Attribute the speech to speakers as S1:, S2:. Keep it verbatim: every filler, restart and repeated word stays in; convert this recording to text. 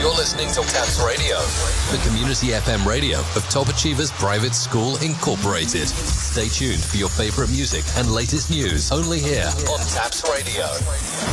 S1: You're listening to TAPS Radio, the community F M radio of Top Achievers Private School Incorporated. Stay tuned for your favorite music and latest news only here on TAPS Radio.